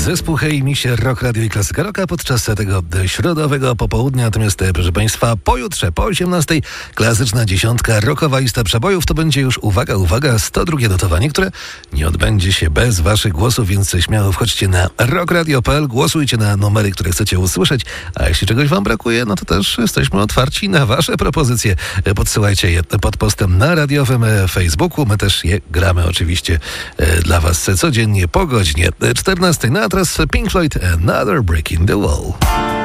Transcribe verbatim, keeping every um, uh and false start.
Zespół Hej Misie, Rock Radio i Klasyka Rocka podczas tego środowego popołudnia. Natomiast, proszę Państwa, pojutrze po osiemnastej klasyczna dziesiątka, rockowa lista przebojów. To będzie już, uwaga, uwaga, sto drugie notowanie, które nie odbędzie się bez Waszych głosów, więc śmiało wchodźcie na rockradio kropka p l, głosujcie na numery, które chcecie usłyszeć, a jeśli czegoś Wam brakuje, no to też jesteśmy otwarci na Wasze propozycje. Podsyłajcie je pod postem na radiowym Facebooku. My też je gramy oczywiście dla Was codziennie po godzinie czternastej. No a teraz Pink Floyd, Another Brick in the Wall.